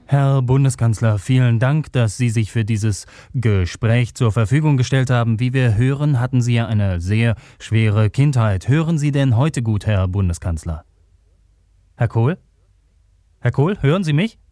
Herr Bundeskanzler, vielen Dank, dass Sie sich für dieses Gespräch zur Verfügung gestellt haben. Wie wir hören, hatten Sie ja eine sehr schwere Kindheit. Hören Sie denn heute gut, Herr Bundeskanzler? Herr Kohl? Herr Kohl, hören Sie mich?